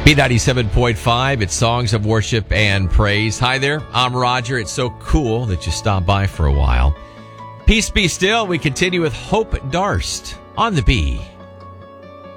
B97.5, it's Songs of Worship and Praise. Hi there, I'm Roger. It's so cool that you stopped by for a while. Peace be still. We continue with Hope Darst on the B.